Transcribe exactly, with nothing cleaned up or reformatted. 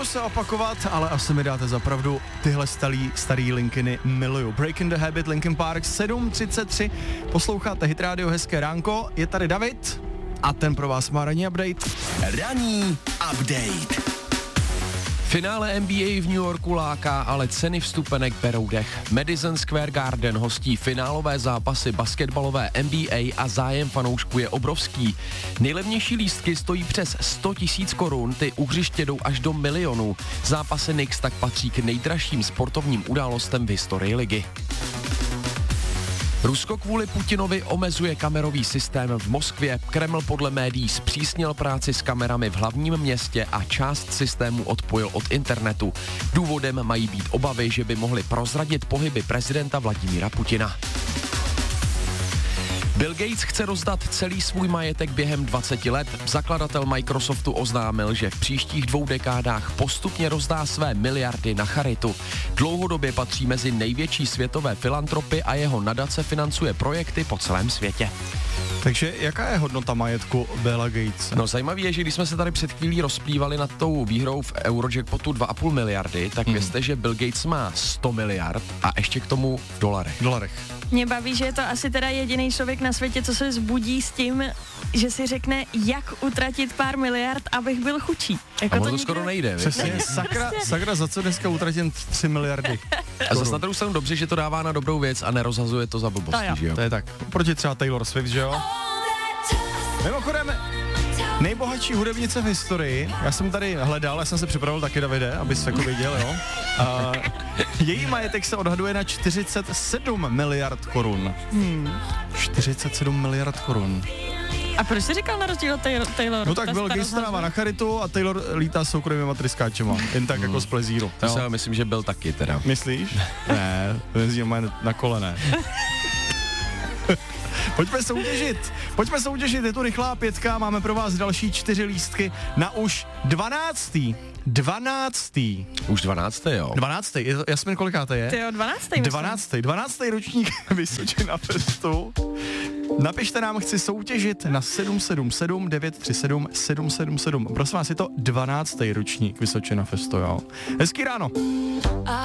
Nebudu se opakovat, ale asi mi dáte za pravdu, tyhle starý, starý Linkiny miluju. Breaking the Habit, Linkin Park, sedm třicet tři, posloucháte Hit Radio, hezké ránko, je tady David a ten pro vás má ranní update. Ranní update. Finále N B A v New Yorku láká, ale ceny vstupenek berou dech. Madison Square Garden hostí finálové zápasy basketbalové N B A a zájem fanoušků je obrovský. Nejlevnější lístky stojí přes sto tisíc korun, ty u hřiště jdou až do milionu. Zápasy Knicks tak patří k nejdražším sportovním událostem v historii ligy. Rusko kvůli Putinovi omezuje kamerový systém v Moskvě. Kreml podle médií zpřísnil práci s kamerami v hlavním městě a část systému odpojil od internetu. Důvodem mají být obavy, že by mohli prozradit pohyby prezidenta Vladimíra Putina. Bill Gates chce rozdat celý svůj majetek během dvaceti let. Zakladatel Microsoftu oznámil, že v příštích dvou dekádách postupně rozdá své miliardy na charitu. Dlouhodobě patří mezi největší světové filantropy a jeho nadace financuje projekty po celém světě. Takže jaká je hodnota majetku Billa Gatese? No zajímavé je, že když jsme se tady před chvílí rozplývali nad tou výhrou v Eurojackpotu dva a půl miliardy, tak mm. vězte, že Bill Gates má sto miliard a ještě k tomu v dolarech. V dolarech. Mě baví, že je to asi teda jediný člověk na světě, co se zbudí s tím, že si řekne, jak utratit pár miliard, abych byl chudší. Jako a to, to nikdo... skoro nejde. Přesně, sakra, sakra, za co dneska utratím tři miliardy. A zase na druhou stranu dobře, že to dává na dobrou věc a nerozhazuje to za blbosti, to že jo? To je tak. Proti třeba Taylor Swift, že jo? Mimochodem, nejbohatší hudebnice v historii, já jsem tady hledal, já jsem se připravil taky, Davide, abys jako viděl, jo? A její majetek se odhaduje na čtyřicet sedm miliard korun. Hmm. čtyřicet sedm miliard korun. A proč jsi říkal na rozdíl od Tayloru? No tak Bill Gates dává na charitu a Taylor lítá soukromýma tryskáčema, jen tak hmm. jako z plezíru. To se myslím, že byl taky teda. Myslíš? Ne, jezdí na kolené. Pojďme soutěžit, pojďme soutěžit, je tu rychlá pětka, máme pro vás další čtyři lístky na už dvanáctý. Dvanáctý. Už dvanáctý, jo. Dvanáctý, Jasmin, kolikáté je? Ty jo, dvanáctý. Dvanáctý, dvanáctý ročník Vysočina Festu. Napište nám, chci soutěžit na sedm sedm sedm devět tři sedm sedm sedm sedm. Prosím vás, je to dvanáctý ročník Vysočina Festu, jo. Hezký ráno.